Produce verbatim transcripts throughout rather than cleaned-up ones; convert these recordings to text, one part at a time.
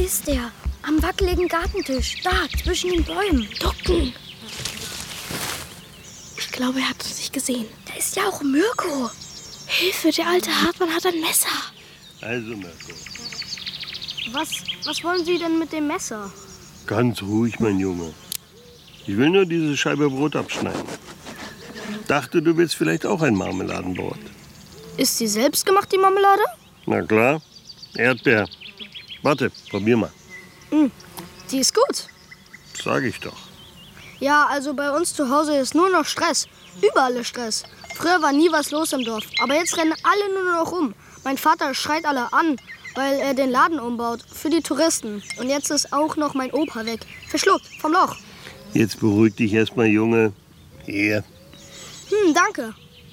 ist er. Am wackeligen Gartentisch. Da, zwischen den Bäumen. Ducken. Ich glaube, er hat uns nicht gesehen. Da ist ja auch Mirko. Hilfe, der alte Hartmann hat ein Messer. Also, Mirko. Was, was wollen Sie denn mit dem Messer? Ganz ruhig, mein Junge. Ich will nur diese Scheibe Brot abschneiden. Dachte, du willst vielleicht auch ein Marmeladenbrot. Ist sie selbst gemacht, die Marmelade? Na klar. Erdbeer. Warte, probier mal. Mm, die ist gut. Sag ich doch. Ja, also bei uns zu Hause ist nur noch Stress. Überall ist Stress. Früher war nie was los im Dorf. Aber jetzt rennen alle nur noch rum. Mein Vater schreit alle an, weil er den Laden umbaut. Für die Touristen. Und jetzt ist auch noch mein Opa weg. Verschluckt vom Loch. Jetzt beruhig dich erstmal, Junge. Hier. Hm, danke.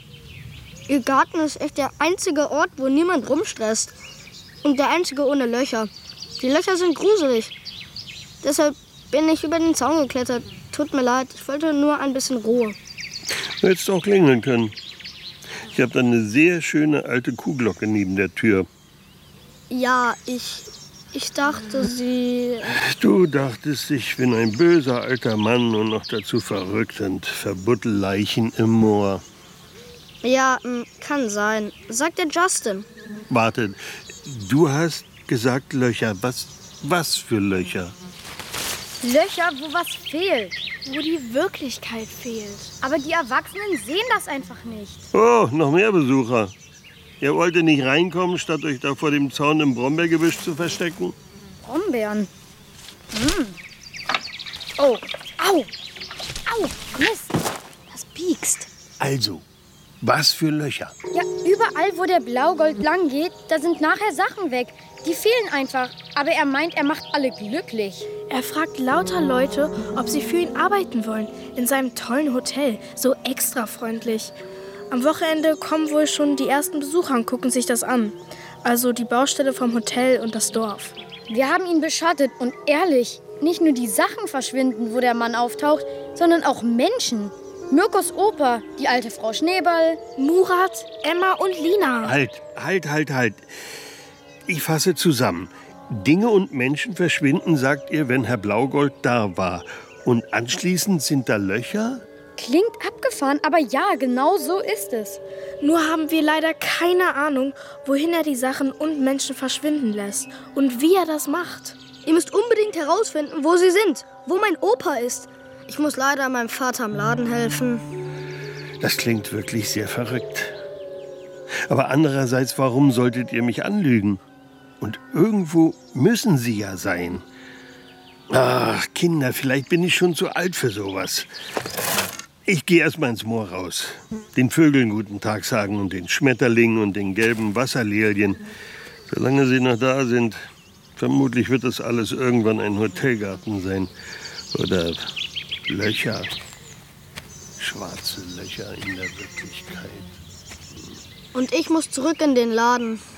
Ihr Garten ist echt der einzige Ort, wo niemand rumstresst. Und der einzige ohne Löcher. Die Löcher sind gruselig. Deshalb bin ich über den Zaun geklettert. Tut mir leid, ich wollte nur ein bisschen Ruhe. Du hättest auch klingeln können. Ich habe da eine sehr schöne alte Kuhglocke neben der Tür. Ja, ich, ich dachte, Sie... Du dachtest, ich bin ein böser alter Mann und noch dazu verrückt und verbuddel Leichen im Moor. Ja, kann sein. Sagt der Justin. Warte, du hast gesagt Löcher. Was, was für Löcher? Löcher, wo was fehlt. Wo die Wirklichkeit fehlt. Aber die Erwachsenen sehen das einfach nicht. Oh, noch mehr Besucher. Ihr wollt nicht reinkommen, statt euch da vor dem Zaun im Brombeergebüsch zu verstecken? Brombeeren? Hm. Oh, au, au, Mist, das piekst. Also, was für Löcher? Ja, überall, wo der Blaugold lang geht, da sind nachher Sachen weg. Die fehlen einfach. Aber er meint, er macht alle glücklich. Er fragt lauter Leute, ob sie für ihn arbeiten wollen. In seinem tollen Hotel. So extra freundlich. Am Wochenende kommen wohl schon die ersten Besucher und gucken sich das an. Also die Baustelle vom Hotel und das Dorf. Wir haben ihn beschattet und ehrlich, nicht nur die Sachen verschwinden, wo der Mann auftaucht, sondern auch Menschen. Mirkos Opa, die alte Frau Schneeball, Murat, Emma und Lina. Halt, halt, halt, halt. Ich fasse zusammen. Dinge und Menschen verschwinden, sagt ihr, wenn Herr Blaugold da war. Und anschließend sind da Löcher? Klingt abgefahren, aber ja, genau so ist es. Nur haben wir leider keine Ahnung, wohin er die Sachen und Menschen verschwinden lässt und wie er das macht. Ihr müsst unbedingt herausfinden, wo sie sind, wo mein Opa ist. Ich muss leider meinem Vater am Laden helfen. Das klingt wirklich sehr verrückt. Aber andererseits, warum solltet ihr mich anlügen? Und irgendwo müssen sie ja sein. Ach, Kinder, vielleicht bin ich schon zu alt für sowas. Ich gehe erst mal ins Moor raus. Den Vögeln guten Tag sagen und den Schmetterlingen und den gelben Wasserlilien. Solange sie noch da sind, vermutlich wird das alles irgendwann ein Hotelgarten sein. Oder Löcher. Schwarze Löcher in der Wirklichkeit. Und ich muss zurück in den Laden.